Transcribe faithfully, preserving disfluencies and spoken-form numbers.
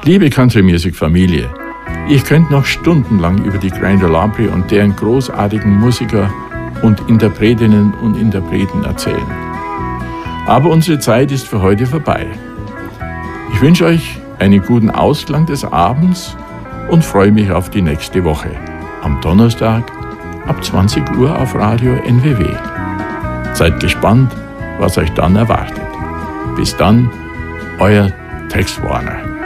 Liebe Country Music Familie, ich könnte noch stundenlang über die Grand Ole Opry und deren großartigen Musiker und Interpretinnen und Interpreten erzählen. Aber unsere Zeit ist für heute vorbei. Ich wünsche euch einen guten Ausklang des Abends und freue mich auf die nächste Woche. Am Donnerstag ab zwanzig Uhr auf Radio N W W. Seid gespannt, was euch dann erwartet. Bis dann, euer Tex Warner.